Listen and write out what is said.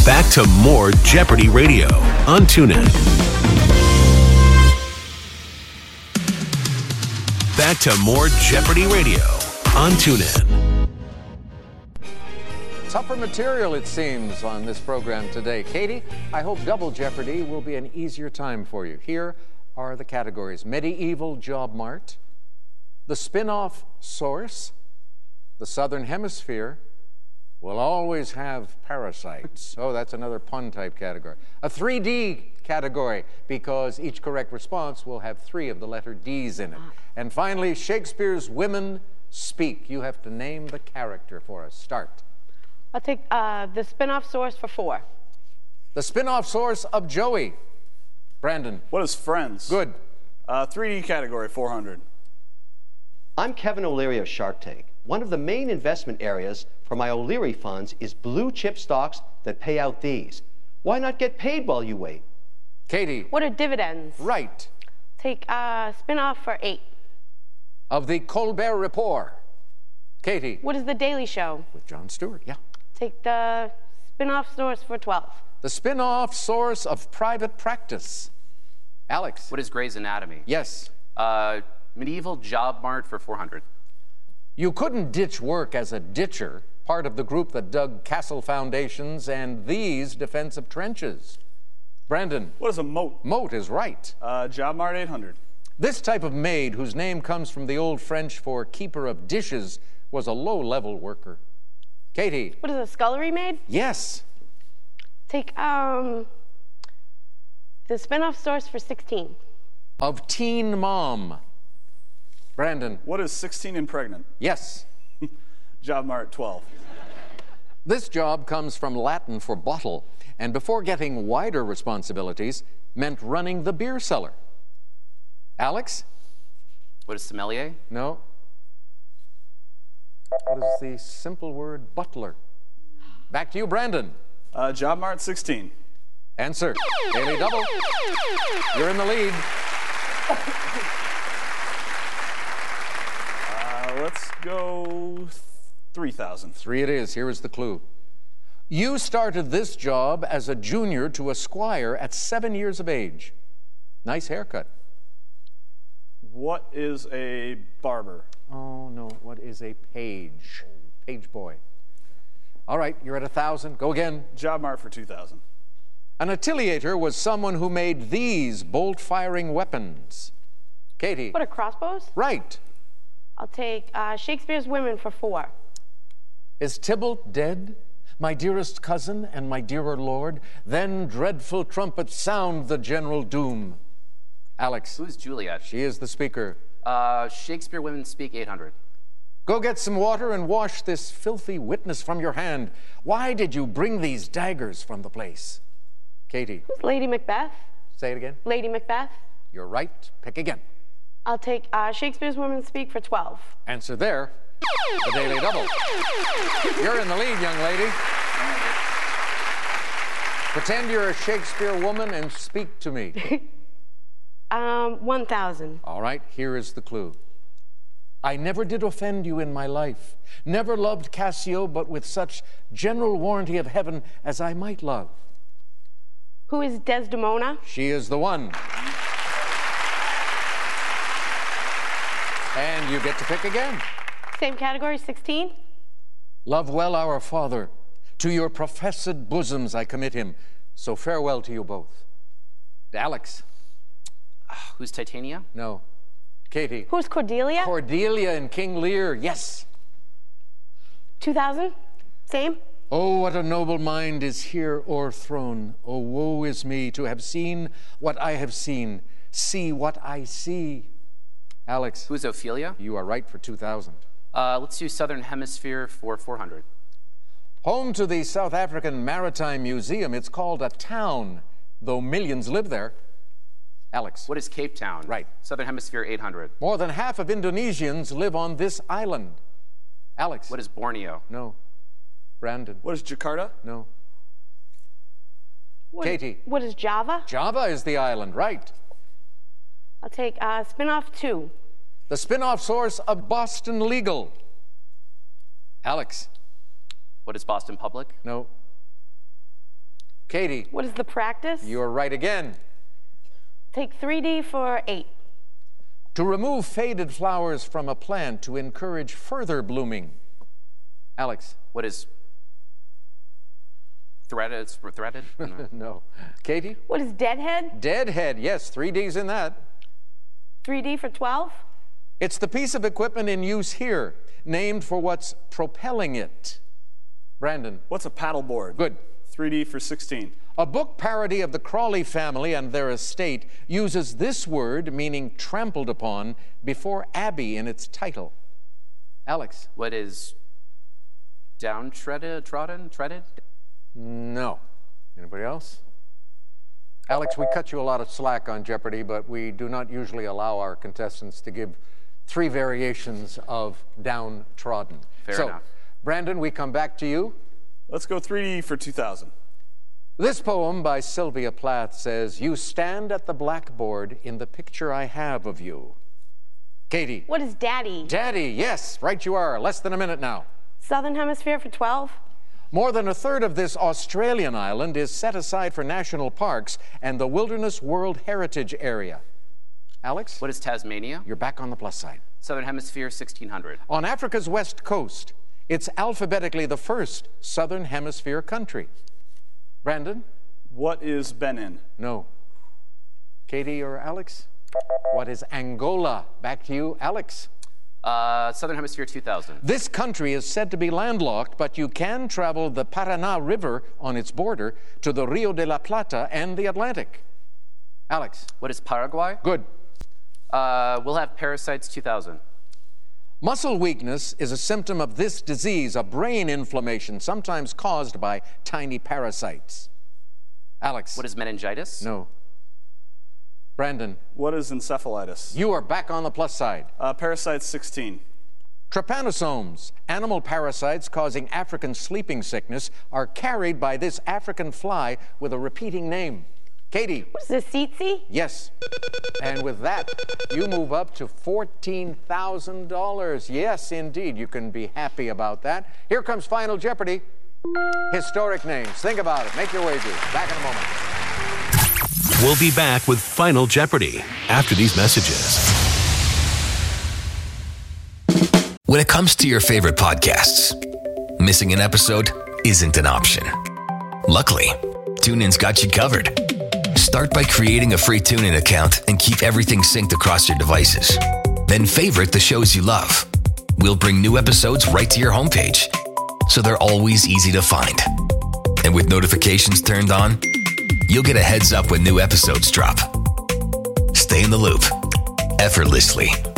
Back to more Jeopardy Radio on TuneIn. Back to more Jeopardy Radio on TuneIn. Tougher material, it seems, on this program today. Katie, I hope Double Jeopardy will be an easier time for you. Here are the categories: Medieval Job Mart, the spin-off Source, the Southern Hemisphere will always have parasites. Oh, that's another pun-type category. A 3D category, because each correct response will have 3 of the letter D's in it. And finally, Shakespeare's Women Speak. You have to name the character for us. Start. I'll take the spin-off Source for 4. The spin-off Source of Joey. Brandon. What is Friends? Good. 3D category, 400. I'm Kevin O'Leary of Shark Tank. One of the main investment areas for my O'Leary funds is blue chip stocks that pay out these. Why not get paid while you wait? Katie. What are dividends? Right. Take spin-off for 8. Of the Colbert Report. Katie. What is the Daily Show? With Jon Stewart, yeah. Take the spin-off Source for 12. The spin-off Source of Private Practice. Alex. What is Grey's Anatomy? Yes. Medieval Job Mart for 400. You couldn't ditch work as a ditcher, part of the group that dug castle foundations and these defensive trenches. Brandon. What is a moat? Moat is right. Job Mart, 800. This type of maid, whose name comes from the Old French for keeper of dishes, was a low-level worker. Katie. What is a scullery maid? Yes. Take the spin-off Source for 16. Of Teen Mom. Brandon. What is 16 and pregnant? Yes. Job Mart, 12. This job comes from Latin for bottle, and before getting wider responsibilities, meant running the beer cellar. Alex? What is sommelier? No. What is the simple word butler? Back to you, Brandon. Job Mart, 16. Answer. Daily Double. You're in the lead. Let's go 3,000. 3 it is. Here is the clue. You started this job as a junior to a squire at 7 years of age. Nice haircut. What is a barber? Oh, no. What is a page? Page boy. All right, you're at 1,000. Go again. Job Mart for 2,000. An ateliator was someone who made these bolt-firing weapons. Katie. What are crossbows? Right. I'll take Shakespeare's Women for 4. Is Tybalt dead, my dearest cousin and my dearer lord? Then dreadful trumpets sound the general doom. Alex. Who's Juliet? She is the speaker. Shakespeare Women Speak, 800. Go get some water and wash this filthy witness from your hand. Why did you bring these daggers from the place? Katie. Who's Lady Macbeth? Say it again. Lady Macbeth. You're right. Pick again. I'll take Shakespeare's Women Speak for 12. Answer there. The Daily Double. You're in the lead, young lady. Pretend you're a Shakespeare woman and speak to me. 1,000. All right, here is the clue. I never did offend you in my life, never loved Cassio, but with such general warranty of heaven as I might love. Who is Desdemona? She is the one. And you get to pick again. Same category, 16. Love well our Father. To your professed bosoms I commit him. So farewell to you both. Alex. Who's Titania? No. Katie. Who's Cordelia? Cordelia in King Lear, yes. 2,000. Same. Oh, what a noble mind is here o'erthrown. Oh, woe is me to have seen what I have seen. See what I see. Alex. Who's Ophelia? You are right for 2,000. Let's do Southern Hemisphere for 400. Home to the South African Maritime Museum. It's called a town, though millions live there. Alex. What is Cape Town? Right. Southern Hemisphere, 800. More than half of Indonesians live on this island. Alex. What is Borneo? No. Brandon. What is Jakarta? No. Katie. What is Java? Java is the island, right. I'll take spin-off 2. The spin-off Source of Boston Legal. Alex. What is Boston Public? No. Katie, What is the practice? you're right again. Take 3D for 8. To remove faded flowers from a plant to encourage further blooming. Alex? What is threaded? It's threaded? No. No. Katie? What is deadhead? Deadhead, yes, 3Ds in that. 3D for 12. It's the piece of equipment in use here, named for what's propelling it. Brandon? What's a paddleboard? Good. 3D for 16. A book parody of the Crawley family and their estate uses this word, meaning trampled upon, before Abbey in its title. Alex? What is treaded? No. Anybody else? Alex, we cut you a lot of slack on Jeopardy, but we do not usually allow our contestants to give 3 variations of downtrodden. Fair enough. Brandon, we come back to you. Let's go 3D for 2,000. This poem by Sylvia Plath says, "You stand at the blackboard in the picture I have of you." Katie? What is daddy? Daddy, yes, right you are. Less than a minute now. Southern Hemisphere for 12. More than a third of this Australian island is set aside for national parks and the Wilderness World Heritage Area. Alex? What is Tasmania? You're back on the plus side. Southern Hemisphere, 1600. On Africa's west coast, it's alphabetically the first Southern Hemisphere country. Brandon? What is Benin? No. Katie or Alex? What is Angola? Back to you, Alex. Southern Hemisphere, 2000. This country is said to be landlocked, but you can travel the Paraná River on its border to the Rio de la Plata and the Atlantic. Alex? What is Paraguay? Good. We'll have parasites, 2000. Muscle weakness is a symptom of this disease, a brain inflammation, sometimes caused by tiny parasites. Alex? What is meningitis? No. Brandon? What is encephalitis? You are back on the plus side. Parasites, 16. Trypanosomes, animal parasites causing African sleeping sickness, are carried by this African fly with a repeating name. Katie? What is a tsetse? Yes. And with that, you move up to $14,000. Yes, indeed. You can be happy about that. Here comes Final Jeopardy. Historic names. Think about it. Make your wager. Back in a moment. We'll be back with Final Jeopardy after these messages. When it comes to your favorite podcasts, missing an episode isn't an option. Luckily, TuneIn's got you covered. Start by creating a free TuneIn account and keep everything synced across your devices. Then favorite the shows you love. We'll bring new episodes right to your homepage, so they're always easy to find. And with notifications turned on, you'll get a heads up when new episodes drop. Stay in the loop effortlessly